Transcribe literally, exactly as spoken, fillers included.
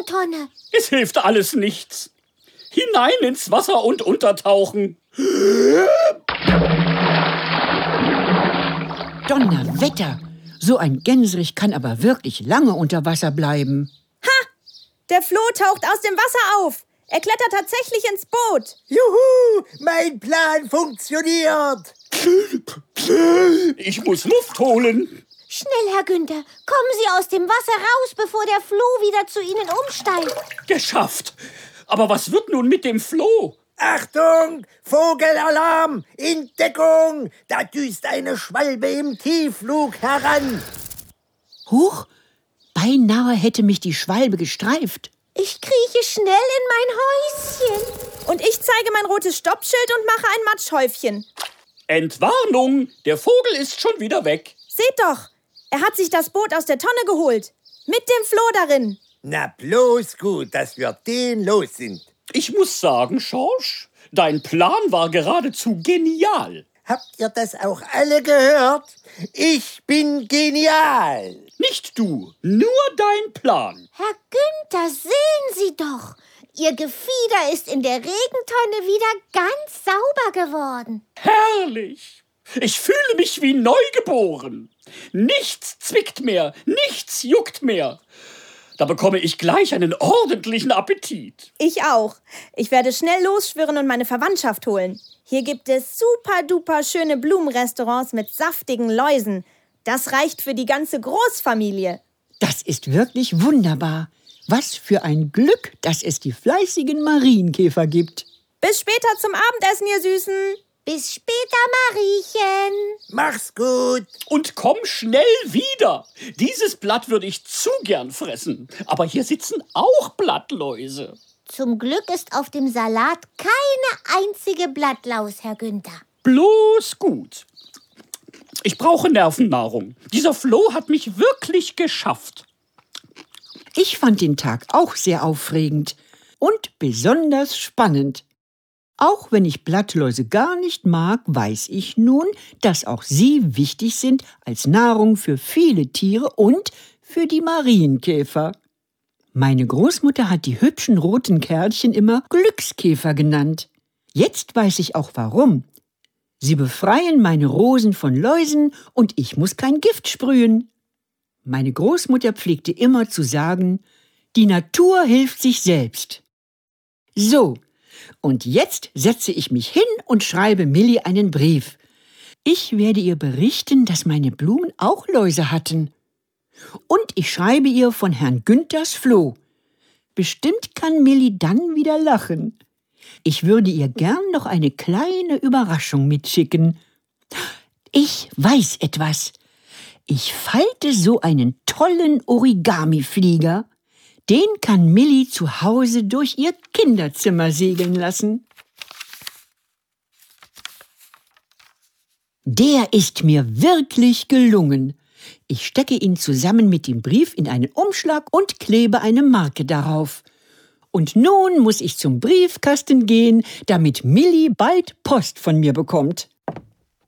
Regentonne. Es hilft alles nichts. Hinein ins Wasser und untertauchen. Donnerwetter! So ein Gänserich kann aber wirklich lange unter Wasser bleiben. Ha! Der Floh taucht aus dem Wasser auf. Er klettert tatsächlich ins Boot. Juhu, mein Plan funktioniert. Ich muss Luft holen. Schnell, Herr Günther, kommen Sie aus dem Wasser raus, bevor der Floh wieder zu Ihnen umsteigt. Geschafft. Aber was wird nun mit dem Floh? Achtung, Vogelalarm, in Deckung. Da düst eine Schwalbe im Tiefflug heran. Huch, beinahe hätte mich die Schwalbe gestreift. Ich krieche schnell in mein Häuschen. Und ich zeige mein rotes Stoppschild und mache ein Matschhäufchen. Entwarnung, der Vogel ist schon wieder weg. Seht doch, er hat sich das Boot aus der Tonne geholt. Mit dem Floh darin. Na bloß gut, dass wir den los sind. Ich muss sagen, Schorsch, dein Plan war geradezu genial. Habt ihr das auch alle gehört? Ich bin genial. Nicht du, nur dein Plan. Herr Günther, sehen Sie doch. Ihr Gefieder ist in der Regentonne wieder ganz sauber geworden. Herrlich. Ich fühle mich wie neugeboren. Nichts zwickt mehr, nichts juckt mehr. Da bekomme ich gleich einen ordentlichen Appetit. Ich auch. Ich werde schnell losschwirren und meine Verwandtschaft holen. Hier gibt es super-duper schöne Blumenrestaurants mit saftigen Läusen. Das reicht für die ganze Großfamilie. Das ist wirklich wunderbar. Was für ein Glück, dass es die fleißigen Marienkäfer gibt. Bis später zum Abendessen, ihr Süßen. Bis später, Mariechen. Mach's gut. Und komm schnell wieder. Dieses Blatt würde ich zu gern fressen. Aber hier sitzen auch Blattläuse. Zum Glück ist auf dem Salat keine einzige Blattlaus, Herr Günther. Bloß gut. Ich brauche Nervennahrung. Dieser Floh hat mich wirklich geschafft. Ich fand den Tag auch sehr aufregend und besonders spannend. Auch wenn ich Blattläuse gar nicht mag, weiß ich nun, dass auch sie wichtig sind als Nahrung für viele Tiere und für die Marienkäfer. Meine Großmutter hat die hübschen roten Kärtchen immer Glückskäfer genannt. Jetzt weiß ich auch warum. Sie befreien meine Rosen von Läusen und ich muss kein Gift sprühen. Meine Großmutter pflegte immer zu sagen, die Natur hilft sich selbst. So, und jetzt setze ich mich hin und schreibe Milli einen Brief. Ich werde ihr berichten, dass meine Blumen auch Läuse hatten. Und ich schreibe ihr von Herrn Günthers Floh. Bestimmt kann Milli dann wieder lachen. Ich würde ihr gern noch eine kleine Überraschung mitschicken. Ich weiß etwas. Ich falte so einen tollen Origami-Flieger. Den kann Milli zu Hause durch ihr Kinderzimmer segeln lassen. Der ist mir wirklich gelungen. Ich stecke ihn zusammen mit dem Brief in einen Umschlag und klebe eine Marke darauf. Und nun muss ich zum Briefkasten gehen, damit Milli bald Post von mir bekommt.